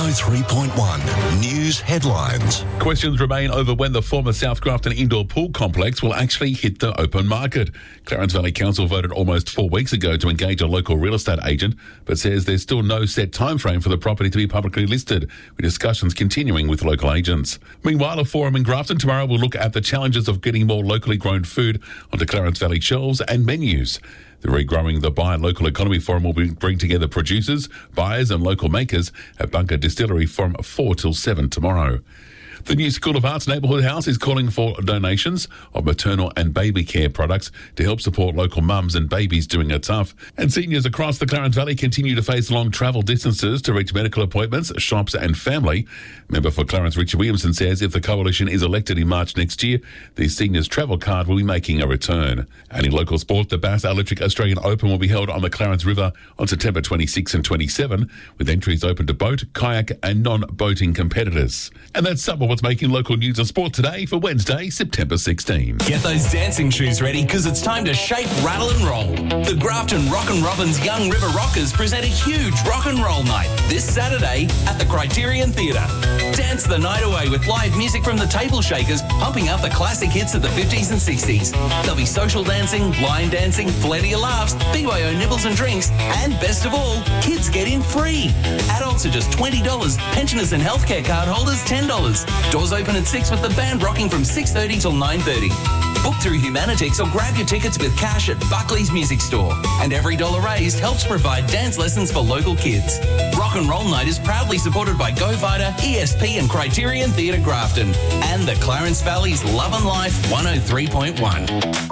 103.1 News Headlines. Questions remain over when the former South Grafton Indoor Pool Complex will actually hit the open market. Clarence Valley Council voted almost 4 weeks ago to engage a local real estate agent, but says there's still no set time frame for the property to be publicly listed, with discussions continuing with local agents. Meanwhile, a forum in Grafton tomorrow will look at the challenges of getting more locally grown food onto Clarence Valley shelves and menus. The Regrowing the Buy Local Economy Forum will bring together producers, buyers and local makers at Bunker Distillery from 4 till 7 tomorrow. The new School of Arts Neighbourhood House is calling for donations of maternal and baby care products to help support local mums and babies doing it tough. And seniors across the Clarence Valley continue to face long travel distances to reach medical appointments, shops and family. Member for Clarence Richard Williamson says if the coalition is elected in March next year, the seniors travel card will be making a return. And in local sport, the Bass Electric Australian Open will be held on the Clarence River on September 26 and 27, with entries open to boat, kayak and non-boating competitors. And that's some of what's making local news and sport today for Wednesday, September 16. Get those dancing shoes ready because it's time to shake, rattle and roll. The Grafton Rockin' Robins Young River Rockers present a huge rock and roll night this Saturday at the Criterion Theatre. Dance the night away with live music from the Table Shakers, pumping up the classic hits of the 50s and 60s. There'll be social dancing, line dancing, plenty of laughs, BYO nibbles and drinks, and best of all, kids get in free. Adults are just $20, pensioners and healthcare card holders $10. Doors open at 6 with the band rocking from 6:30 till 9:30. Book through Humanitix or grab your tickets with cash at Buckley's Music Store. And every dollar raised helps provide dance lessons for local kids. Rock and Roll Night is proudly supported by Go Fighter, ESP and Criterion Theatre Grafton. And the Clarence Valley's Love and Life 103.1.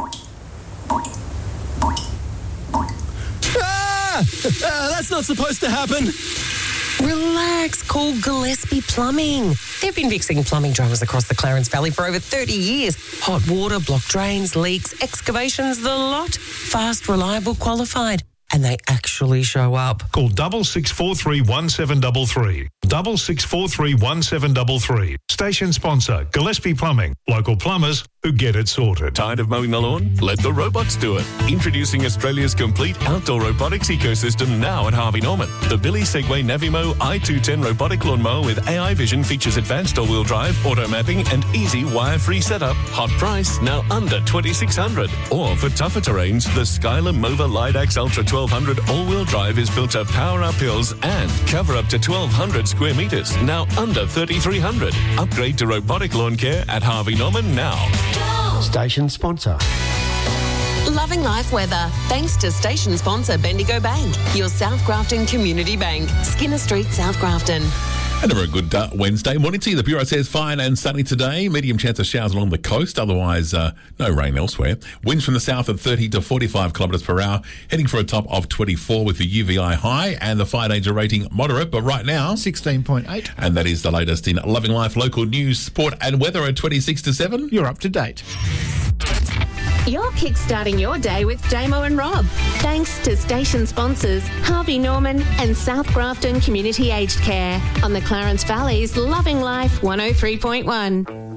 That's not supposed to happen. Relax, call Gillespie Plumbing. They've been fixing plumbing dramas across the Clarence Valley for over 30 years. Hot water, blocked drains, leaks, excavations, the lot. Fast, reliable, qualified. And they actually show up. Call 6643 1733. 6643 1733. Station sponsor, Gillespie Plumbing. Local plumbers who get it sorted. Tired of mowing the lawn? Let the robots do it. Introducing Australia's complete outdoor robotics ecosystem now at Harvey Norman. The Billy Segway Navimo i210 robotic lawnmower with AI vision features advanced all-wheel drive, auto mapping and easy wire-free setup. Hot price, now under $2,600. Or for tougher terrains, the Skylar Mova Lidax Ultra 1200 all-wheel drive is built to power up hills and cover up to 1,200 square metres, now under $3,300. Upgrade to robotic lawn care at Harvey Norman now. Station sponsor. Loving life weather. Thanks to station sponsor Bendigo Bank, your South Grafton Community Bank. Skinner Street, South Grafton. And a very good Wednesday morning to you. The Bureau says fine and sunny today. Medium chance of showers along the coast. Otherwise, no rain elsewhere. Winds from the south at 30 to 45 kilometres per hour. Heading for a top of 24 with the UVI high and the fire danger rating moderate. But right now, 16.8. And that is the latest in Loving Life, local news, sport and weather at 26 to 7. You're up to date. You're kickstarting your day with Damo and Rob. Thanks to station sponsors Harvey Norman and South Grafton Community Aged Care on the Clarence Valley's Loving Life 103.1.